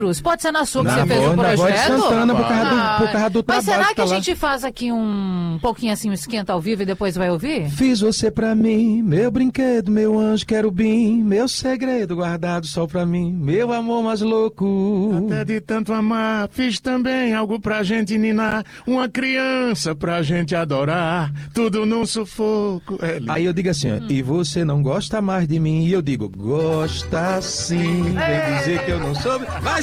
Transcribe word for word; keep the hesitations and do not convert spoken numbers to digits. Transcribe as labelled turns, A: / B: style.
A: Pode ser na sua que
B: Na
A: você fez
B: voz-
A: o
B: na voz de
A: projeto?
B: Santana, por causa do- por causa do
A: Mas
B: trabalho
A: será
B: que
A: que a
B: tá lá.
A: gente faz aqui um pouquinho assim, um esquenta ao vivo e depois vai ouvir?
B: Fiz você pra mim, meu brinquedo, meu anjo querubim, meu segredo guardado só pra mim, meu amor mais louco.
C: Até de tanto amar, fiz também algo pra gente ninar, uma criança pra gente adorar, tudo num sufoco. É lindo.
B: Aí eu digo assim, ó,
A: Hum.
B: e você não gosta mais de mim? E eu digo, gosta sim, vem dizer que eu não soube. Vai